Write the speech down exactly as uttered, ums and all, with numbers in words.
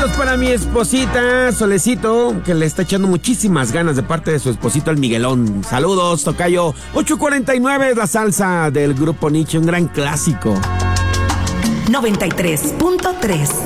Saludos para mi esposita, Solecito, que le está echando muchísimas ganas de parte de su esposito, el Miguelón. Saludos, tocayo. ocho cuarenta y nueve es la salsa del grupo Nietzsche, un gran clásico. noventa y tres punto tres